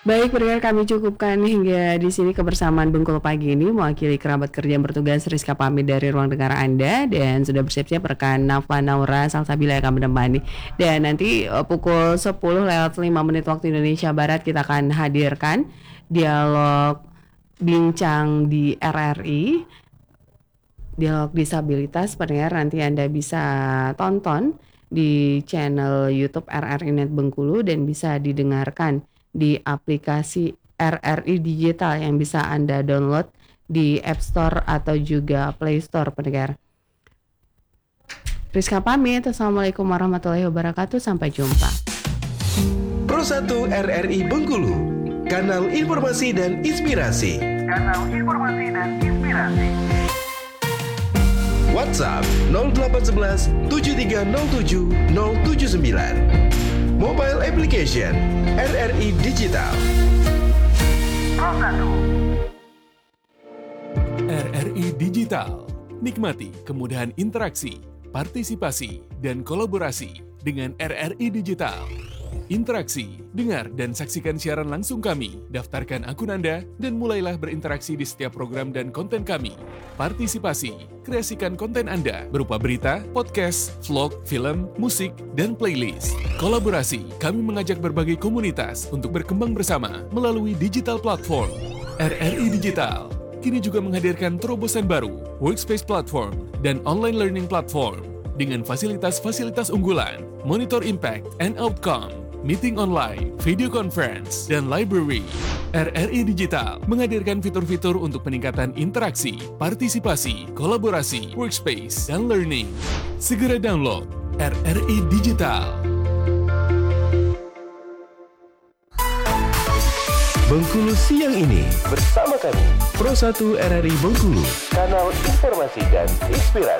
Baik, pendengar kami cukupkan hingga di sini kebersamaan Bengkulu pagi ini. Mewakili kerabat kerja yang bertugas, Rizka pamit dari ruang dengar Anda dan sudah bersiap-siap rekan Nafa Naura Salsabila yang akan menemani. Dan nanti pukul 10:05 waktu Indonesia Barat kita akan hadirkan dialog bincang di RRI, dialog disabilitas. Pendengar, nanti Anda bisa tonton di channel YouTube RRI Net Bengkulu dan bisa didengarkan di aplikasi RRI Digital yang bisa Anda download di App Store atau juga Play Store, pendengar. Rizka pamit, Assalamualaikum warahmatullahi wabarakatuh, sampai jumpa. Pro 1 RRI Bengkulu, kanal informasi dan inspirasi. WhatsApp 0811 7307 079. Mobile application RRI Digital. RRI Digital. Nikmati kemudahan interaksi, partisipasi, dan kolaborasi dengan RRI Digital. Interaksi, dengar dan saksikan siaran langsung kami, daftarkan akun Anda, dan mulailah berinteraksi di setiap program dan konten kami. Partisipasi, kreasikan konten Anda berupa berita, podcast, vlog, film, musik, dan playlist. Kolaborasi, kami mengajak berbagai komunitas untuk berkembang bersama melalui digital platform. RRI Digital kini juga menghadirkan terobosan baru, workspace platform, dan online learning platform dengan fasilitas-fasilitas unggulan, monitor impact and outcome, meeting online, video conference, dan library. RRI Digital menghadirkan fitur-fitur untuk peningkatan interaksi, partisipasi, kolaborasi, workspace, dan learning. Segera download RRI Digital. Bengkulu siang ini bersama kami Pro 1 RRI Bengkulu, kanal informasi dan inspirasi.